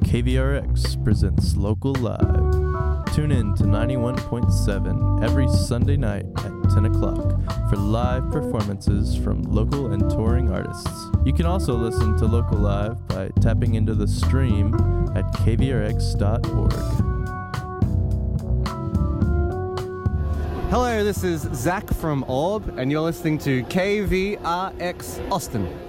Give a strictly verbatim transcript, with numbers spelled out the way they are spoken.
K V R X presents Local Live. Tune in to ninety-one point seven every Sunday night at ten o'clock for live performances from local and touring artists. You can also listen to Local Live by tapping into the stream at k v r x dot org. Hello, this is Zach from Orb, and you're listening to K V R X Austin.